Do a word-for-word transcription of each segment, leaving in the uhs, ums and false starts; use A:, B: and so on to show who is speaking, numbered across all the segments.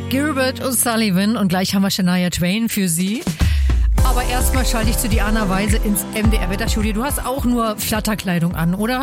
A: Gilbert O'Sullivan und gleich haben wir Shania Twain für Sie. Aber erstmal schalte ich zu Diana Weise ins M D R-Wetterstudio. Du hast auch nur Flatterkleidung an, oder?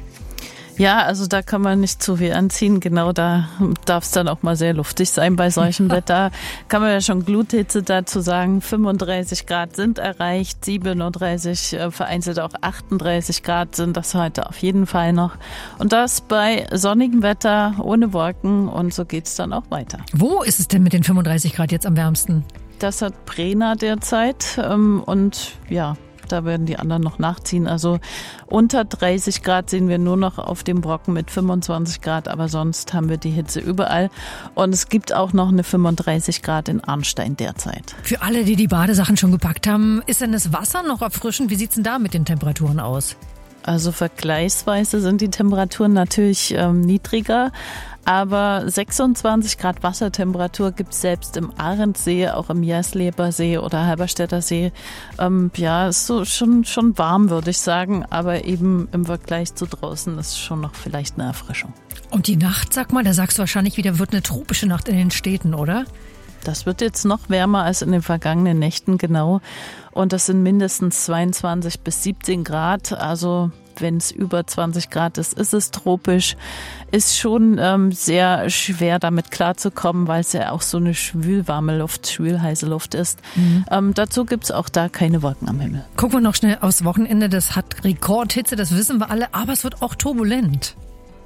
B: Ja, also da kann man nicht zu viel anziehen. Genau, da darf es dann auch mal sehr luftig sein bei solchem Wetter. Kann man ja schon Gluthitze dazu sagen. fünfunddreißig Grad sind erreicht, siebenunddreißig, vereinzelt auch achtunddreißig Grad sind das heute auf jeden Fall noch. Und das bei sonnigem Wetter, ohne Wolken, und so geht's dann auch weiter.
A: Wo ist es denn mit den fünfunddreißig Grad jetzt am wärmsten?
B: Das hat Prena derzeit und ja, da werden die anderen noch nachziehen. Also unter dreißig Grad sehen wir nur noch auf dem Brocken mit fünfundzwanzig Grad, aber sonst haben wir die Hitze überall. Und es gibt auch noch eine fünfunddreißig Grad in Arnstein derzeit.
A: Für alle, die die Badesachen schon gepackt haben, ist denn das Wasser noch erfrischend? Wie sieht's denn da mit den Temperaturen aus?
B: Also vergleichsweise sind die Temperaturen natürlich ähm, niedriger, aber sechsundzwanzig Grad Wassertemperatur gibt es selbst im Ahrensee, auch im Jersleber See oder Halberstädter See. Ähm, ja, ist so schon, schon warm, würde ich sagen, aber eben im Vergleich zu draußen ist schon noch vielleicht eine Erfrischung.
A: Und die Nacht, sag mal, da sagst du wahrscheinlich wieder, wird eine tropische Nacht in den Städten, oder?
B: Das wird jetzt noch wärmer als in den vergangenen Nächten, genau. Und das sind mindestens zweiundzwanzig bis siebzehn Grad. Also wenn es über zwanzig Grad ist, ist es tropisch. Ist schon ähm, sehr schwer damit klarzukommen, weil es ja auch so eine schwülwarme Luft, schwülheiße Luft ist. Mhm. Ähm, dazu gibt's auch da keine Wolken am Himmel.
A: Gucken wir noch schnell aufs Wochenende. Das hat Rekordhitze, das wissen wir alle, aber es wird auch turbulent.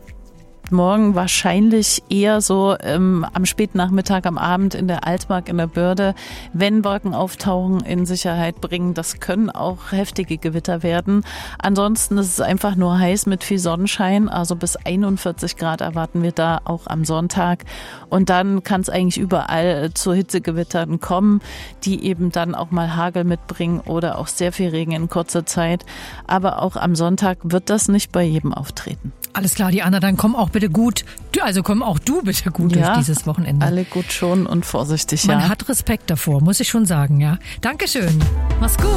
B: Morgen wahrscheinlich eher so ähm, am Spätnachmittag, am Abend in der Altmark, in der Börde. Wenn Wolken auftauchen, in Sicherheit bringen. Das können auch heftige Gewitter werden. Ansonsten ist es einfach nur heiß mit viel Sonnenschein. Also bis einundvierzig Grad erwarten wir da auch am Sonntag. Und dann kann es eigentlich überall zu Hitzegewittern kommen, die eben dann auch mal Hagel mitbringen oder auch sehr viel Regen in kurzer Zeit. Aber auch am Sonntag wird das nicht bei jedem auftreten.
A: Alles klar, Diana, dann komm auch bitte gut, also komm auch du bitte gut
B: ja,
A: durch dieses Wochenende.
B: Alle gut schon und vorsichtig,
A: Man
B: ja.
A: hat Respekt davor, muss ich schon sagen, ja. Dankeschön, mach's gut.